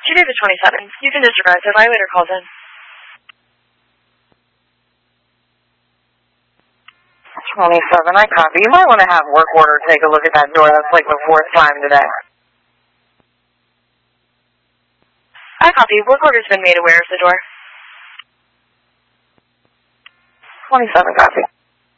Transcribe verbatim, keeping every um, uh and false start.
She did the twenty-seven. You can disregard, so violator calls in. twenty-seven, I copy. You might want to have work order take a look at that door. That's like the fourth time today. I copy. Work order's been made aware of the door. twenty-seven, copy.